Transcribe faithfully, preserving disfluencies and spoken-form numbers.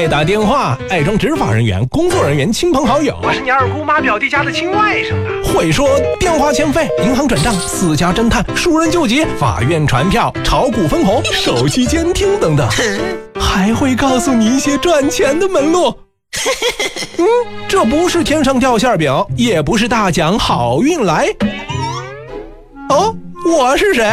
爱打电话，爱装执法人员、工作人员、亲朋好友。 我是你二姑妈表弟家的亲外甥啊。 会说电话欠费、银行转账、私家侦探、熟人救急、法院传票、炒股分红、手机监听等等，还会告诉你一些赚钱的门路。嗯，这不是天上掉馅饼，也不是大奖好运来。哦，我是谁？